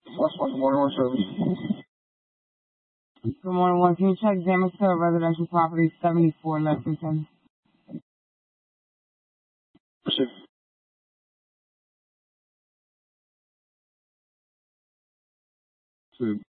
What's morning one service? Good morning, one. Can you check damage to a residential property 74 Lexington? To